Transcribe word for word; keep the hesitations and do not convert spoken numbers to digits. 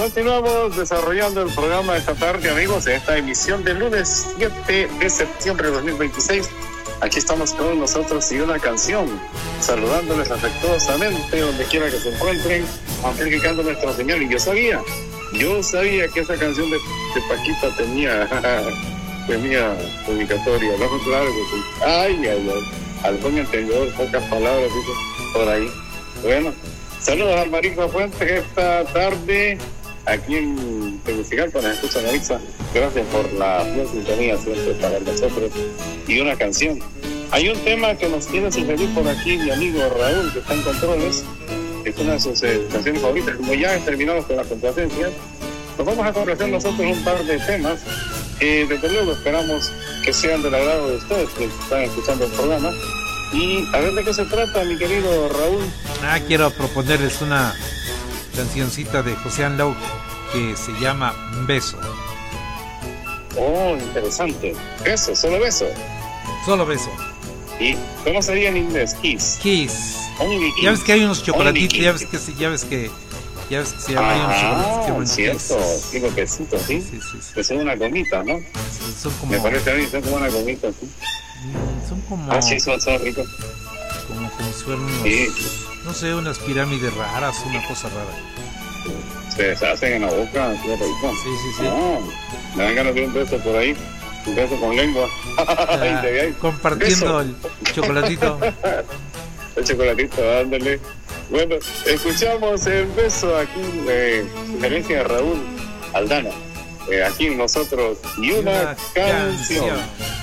Continuamos desarrollando el programa de esta tarde, amigos, en esta emisión del lunes siete de septiembre de dos mil veintiséis. Aquí estamos con nosotros y una canción, saludándoles afectuosamente donde quiera que se encuentren, amplificando nuestra señal. Y yo sabía, yo sabía que esa canción de, de Paquita tenía, tenía dedicatoria, ¿no? Claro que sí. Ay, ay, ay, al buen entendedor, pocas palabras, dice, por ahí. Bueno, saludos al Marisa Fuentes esta tarde, aquí en Tegucigalpa, nos escucha Marisa. Gracias por la buena sintonía siempre para nosotros. Y una canción. Hay un tema que nos tiene sugerir por aquí mi amigo Raúl, que está en controles. Es una de sus eh, canciones favoritas. Como ya terminamos con la complacencia, nos vamos a complacer nosotros un par de temas. Eh, desde luego esperamos que sean del agrado de ustedes que están escuchando el programa. Y a ver de qué se trata, mi querido Raúl. Ah, quiero proponerles una cancioncita de José Anlau que se llama Beso. Oh, interesante. Beso, solo beso. Solo beso. ¿Y cómo sería en inglés? Kiss. Kiss. Only kiss. Ya ves que hay unos chocolatitos, ya ves que ya ves que ya ves que se llama, hay unos chocolatitos que llaman cierto, Kiss. sí, los besitos, ¿sí? Sí, sí, sí. Que son una gomita, ¿no? Son como, me parece a mí, son como una gomita, ¿sí? Son como, ah, sí, son, son ricos. Como, como si fueran unos, sí. no sé, unas pirámides raras, una cosa rara. Se deshacen en la boca, qué rico. Sí, sí, sí. Ah, me dan ganas de un beso por ahí, un beso con lengua. Ah, compartiendo beso. El chocolatito. El chocolatito, ándale. Bueno, escuchamos el beso aquí, eh, sugerencia de Raúl Aldana. Eh, aquí nosotros, y una, una canción. canción.